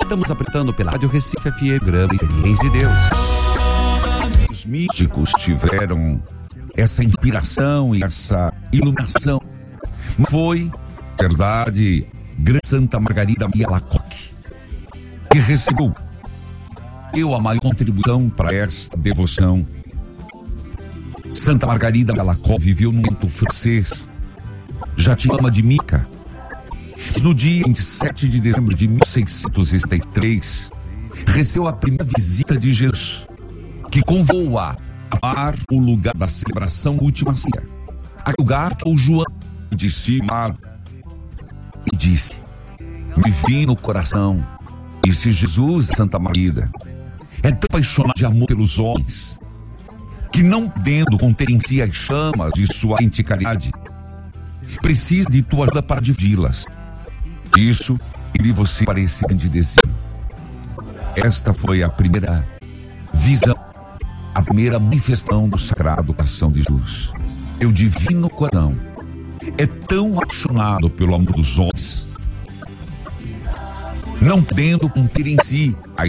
Estamos apresentando pela Rádio Recife FM, programa Experiência de Deus. Os místicos tiveram essa inspiração e essa iluminação. Foi, verdade, Grande Santa Margarida Maria Alacoque, que recebeu a maior contribuição para esta devoção. Santa Margarida Maria Alacoque viveu no momento francês, já tinha fama de mica. No dia 27 de dezembro de 1673, recebeu a primeira visita de Jesus, que convocou a amar o lugar da celebração da última ceia. Aquele lugar que o João disse e disse: me vi no coração. Disse Jesus, Santa Margarida, é tão apaixonado de amor pelos homens, que não podendo conter em si as chamas de sua ardente caridade, precisa de tua ajuda para dividi-las. Isso, e você para esse grande desígnio. Esta foi a primeira visão, a primeira manifestação do Sagrado Coração de Jesus. Teu divino coração é tão apaixonado pelo amor dos homens, não podendo conter em si a